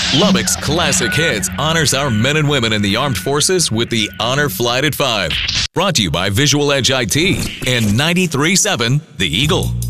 Lubbock's Classic Hits honors our men and women in the armed forces with the Honor Flight at 5. Brought to you by Visual Edge IT and 93.7 The Eagle.